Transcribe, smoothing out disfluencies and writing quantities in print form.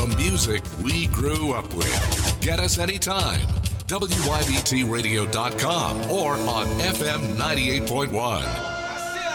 the music we grew up with. Get us anytime. WYBTradio.com or on FM 98.1.